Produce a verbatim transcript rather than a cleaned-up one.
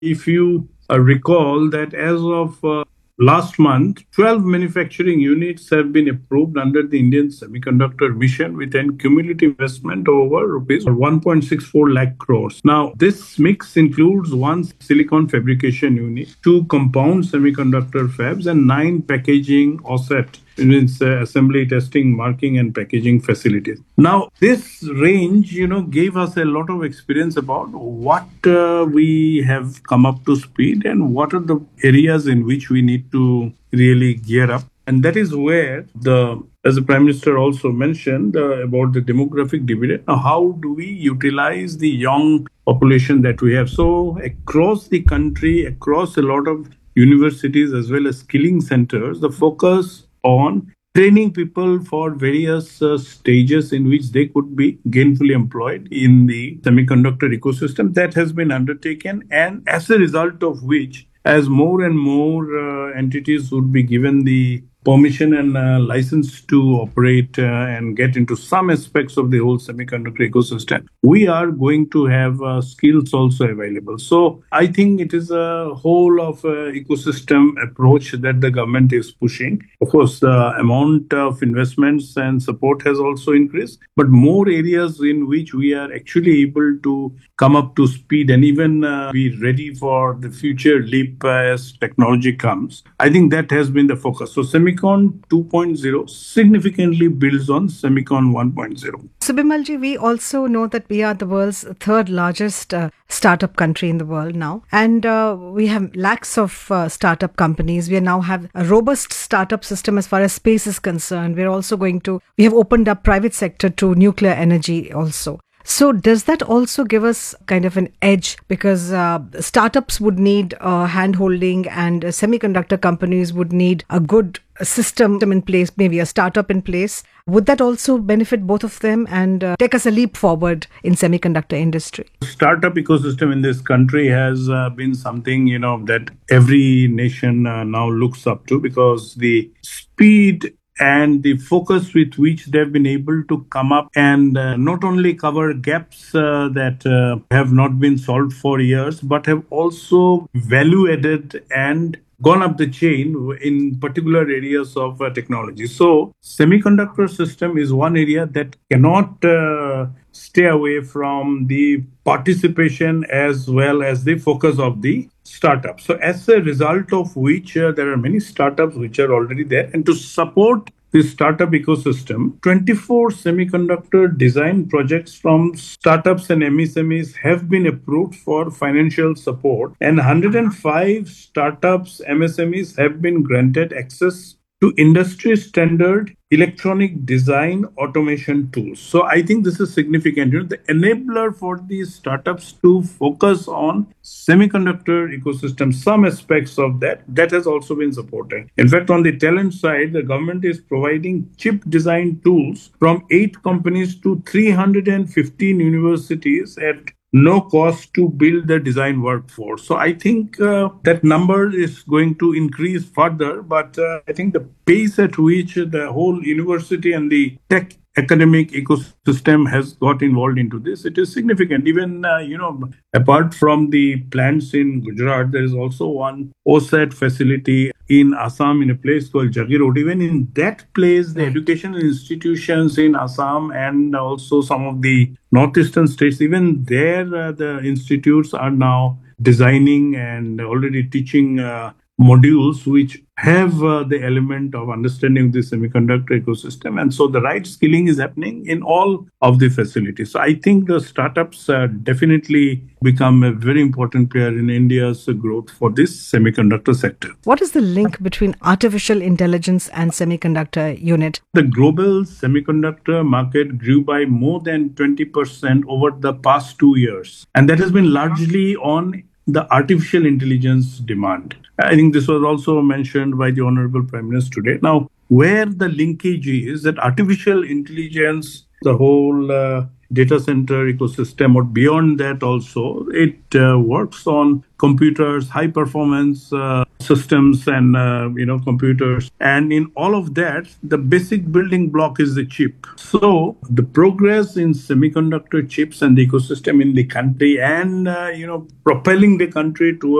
If you uh, recall that as of uh, last month, twelve manufacturing units have been approved under the Indian Semiconductor Mission with an cumulative investment of over rupees one point six four lakh crores. Now, this mix includes one silicon fabrication unit, two compound semiconductor fabs, and nine packaging offset means uh, assembly, testing, marking, and packaging facilities. Now, this range, you know, gave us a lot of experience about what uh, we have come up to speed and what are the areas in which we need to really gear up. And that is where the, as the Prime Minister also mentioned uh, about the demographic dividend. Now, how do we utilize the young population that we have? So, across the country, across a lot of universities as well as skilling centers, the focus on training people for various uh, stages in which they could be gainfully employed in the semiconductor ecosystem that has been undertaken, and as a result of which, as more and more uh, entities would be given the permission and uh, license to operate uh, and get into some aspects of the whole semiconductor ecosystem, we are going to have uh, skills also available. So I think it is a whole of uh, ecosystem approach that the government is pushing. Of course, the amount of investments and support has also increased, but more areas in which we are actually able to come up to speed and even uh, be ready for the future leap uh, as technology comes. I think that has been the focus. So Semicon two point oh significantly builds on Semicon one point oh. So, Bimalji, we also know that we are the world's third largest uh, startup country in the world now. And uh, we have lakhs of uh, startup companies. We now have a robust startup system as far as space is concerned. We're also going to, we have opened up private sector to nuclear energy also. So does that also give us kind of an edge, because uh, startups would need uh, hand-holding and uh, semiconductor companies would need a good system in place, maybe a startup in place? Would that also benefit both of them and uh, take us a leap forward in semiconductor industry? Startup ecosystem in this country has uh, been something, you know, that every nation uh, now looks up to, because the speed and the focus with which they've been able to come up and uh, not only cover gaps uh, that uh, have not been solved for years, but have also value added and gone up the chain in particular areas of uh, technology. So semiconductor system is one area that cannot uh, stay away from the participation as well as the focus of the startups. So as a result of which uh, there are many startups which are already there, and to support the startup ecosystem, twenty-four semiconductor design projects from startups and M S M Es have been approved for financial support, and one hundred five startups, M S M Es have been granted access to industry standard electronic design automation tools. So I think this is significant. You know, the enabler for these startups to focus on semiconductor ecosystem, some aspects of that, that has also been supported. In fact, on the talent side, the government is providing chip design tools from eight companies to three hundred fifteen universities at no cost to build the design workforce. So I think uh, that number is going to increase further, but uh, I think the pace at which the whole university and the tech academic ecosystem has got involved into this, it is significant. Even, uh, you know, apart from the plants in Gujarat, there is also one OSAT facility in Assam in a place called Jagirod. Even in that place, the educational institutions in Assam and also some of the northeastern states, even there, uh, the institutes are now designing and already teaching uh, modules which have uh, the element of understanding the semiconductor ecosystem. And so the right skilling is happening in all of the facilities. So I think the startups uh, definitely become a very important player in India's growth for this semiconductor sector. What is the link between artificial intelligence and semiconductor unit? The global semiconductor market grew by more than twenty percent over the past two years. And that has been largely on the artificial intelligence demand. I think this was also mentioned by the Honorable Prime Minister today. Now, where the linkage is that artificial intelligence, the whole uh, data center ecosystem or beyond that also. It uh, works on computers, high performance uh, systems and, uh, you know, computers. And in all of that, the basic building block is the chip. So the progress in semiconductor chips and the ecosystem in the country and, uh, you know, propelling the country towards